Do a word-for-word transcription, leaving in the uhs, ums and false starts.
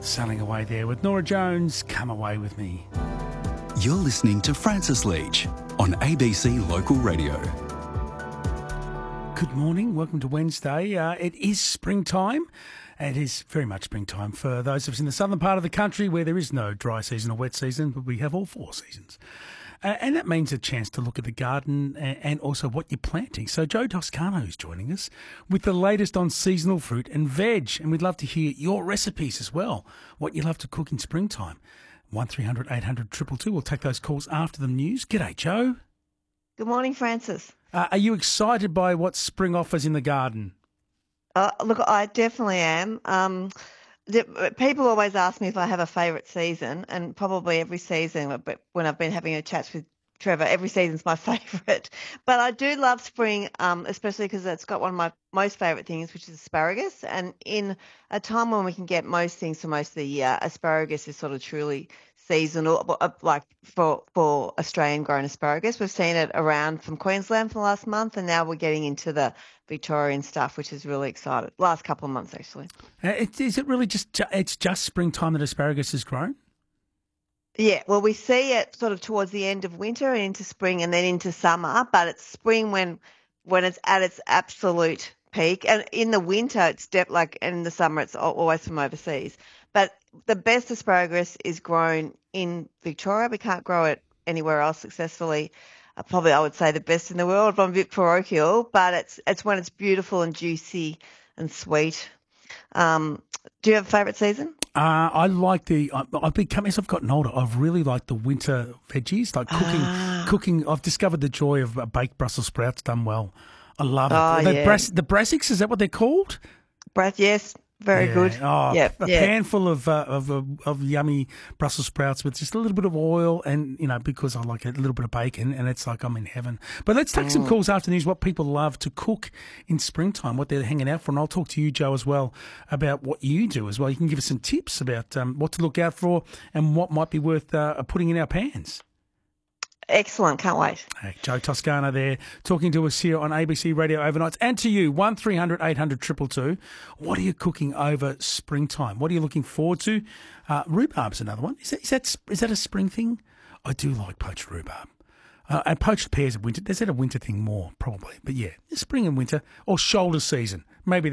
Sailing away there with Nora Jones, Come Away With Me. You're listening to Francis Leach on A B C Local Radio. Good morning, welcome to Wednesday. Uh, it is springtime. It is very much springtime for those of us in the southern part of the country where there is no dry season or wet season, but we have all four seasons. Uh, and that means a chance to look at the garden and, and also what you're planting. So Joe Toscano is joining us with the latest on seasonal fruit and veg. And we'd love to hear your recipes as well, what you love to cook in springtime. one three hundred eight hundred two two two. We'll take those calls after the news. G'day, Joe. Good morning, Francis. Uh, are you excited by what spring offers in the garden? Uh, look, I definitely am. Um, the, people always ask me if I have a favourite season, and probably every season, but when I've been having a chat with Trevor, every season's my favourite. But I do love spring, um, especially because it's got one of my most favourite things, which is asparagus. And in a time when we can get most things for most of the year, asparagus is sort of truly seasonal, like for, for Australian-grown asparagus. We've seen it around from Queensland for the last month, and now we're getting into the Victorian stuff, which is really exciting. Last couple of months, actually. Uh, it, is it really just it's just springtime that asparagus is grown? Yeah, well, we see it sort of towards the end of winter and into spring and then into summer, but it's spring when when it's at its absolute peak. And in the winter, it's de- like, and in the summer, it's always from overseas. But the best asparagus is grown in Victoria. We can't grow it anywhere else successfully. Uh, probably, I would say, the best in the world. I'm a bit parochial, but it's it's when it's beautiful and juicy and sweet. Um, do you have a favourite season? Uh, I like the. I, I've become as I've gotten older. I've really liked the winter veggies, like cooking. Ah. Cooking. I've discovered the joy of baked Brussels sprouts done well. I love it. Oh, the, yeah. brass, the brassicks, is that what they're called? Breath, yes. Very yeah. good. Oh, yeah, a yeah. pan full of, uh, of of of yummy Brussels sprouts with just a little bit of oil, and you know, because I like a little bit of bacon, and it's like I'm in heaven. But let's take mm. some calls after news. What people love to cook in springtime, what they're hanging out for, and I'll talk to you, Joe, as well about what you do as well. You can give us some tips about um, what to look out for and what might be worth uh, putting in our pans. Excellent. Can't wait. Hey, Joe Toscano there talking to us here on A B C Radio Overnights. And to you, one three hundred eight hundred two two two. What are you cooking over springtime? What are you looking forward to? Uh, rhubarb's another one. Is that, is that is that a spring thing? I do like poached rhubarb. Uh, and poached pears are winter. Is that a winter thing more? Probably. But yeah, spring and winter or shoulder season. Maybe